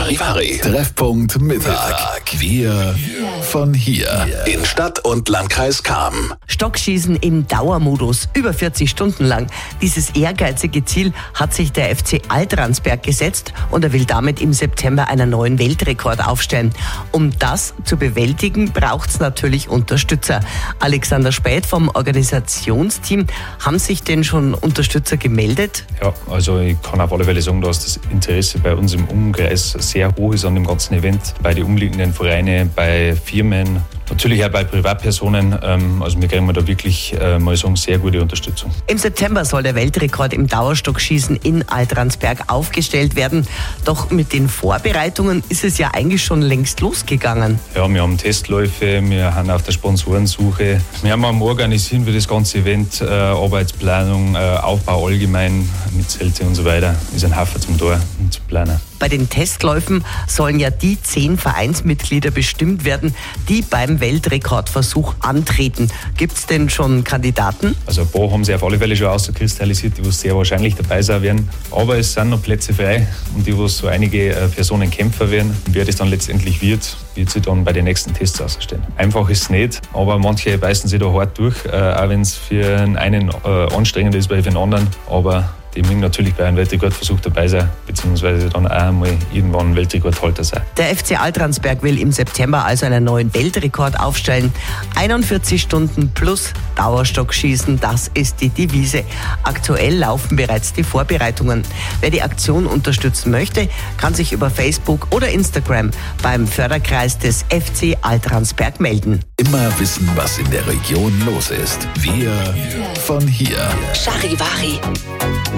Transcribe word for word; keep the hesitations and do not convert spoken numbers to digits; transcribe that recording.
Charivari. Treffpunkt Mittag. Wir von hier. In Stadt und Landkreis Cham. Stockschießen im Dauermodus, über vierzig Stunden lang. Dieses ehrgeizige Ziel hat sich der F C Altransberg gesetzt und er will damit im September einen neuen Weltrekord aufstellen. Um das zu bewältigen, braucht es natürlich Unterstützer. Alexander Späth vom Organisationsteam, haben sich denn schon Unterstützer gemeldet? Ja, also ich kann auf alle Fälle sagen, dass das Interesse bei uns im Umkreis sehr hoch ist an dem ganzen Event, bei den umliegenden Vereinen, bei Firmen, natürlich auch bei Privatpersonen. Also wir kriegen da wirklich mal sagen, sehr gute Unterstützung. Im September soll der Weltrekord im Dauerstockschießen in Altransberg aufgestellt werden. Doch mit den Vorbereitungen ist es ja eigentlich schon längst losgegangen. Ja, wir haben Testläufe, wir haben auf der Sponsorensuche, wir haben am Organisieren für das ganze Event, äh, Arbeitsplanung, äh, Aufbau allgemein mit Zelte und so weiter. Ist ein Haufen zum Tor und zu planen. Bei den Testläufen sollen ja die zehn Vereinsmitglieder bestimmt werden, die beim Weltrekordversuch antreten. Gibt es denn schon Kandidaten? Also ein paar haben sich auf alle Fälle schon auskristallisiert, die sehr wahrscheinlich dabei sein werden. Aber es sind noch Plätze frei und die, wo so einige Personen kämpfen werden. Wer das dann letztendlich wird, wird sich dann bei den nächsten Tests ausstellen. Einfach ist es nicht, aber manche beißen sich da hart durch, auch wenn es für den einen anstrengend ist, bei den anderen. Aber die mögen natürlich bei einem Weltrekordversuch dabei sein, beziehungsweise dann auch einmal irgendwann Weltrekordhalter sein. Der F C Altransberg will im September also einen neuen Weltrekord aufstellen. einundvierzig Stunden plus Dauerstockschießen, das ist die Devise. Aktuell laufen bereits die Vorbereitungen. Wer die Aktion unterstützen möchte, kann sich über Facebook oder Instagram beim Förderkreis des F C Altransberg melden. Immer wissen, was in der Region los ist. Wir von hier. Charivari.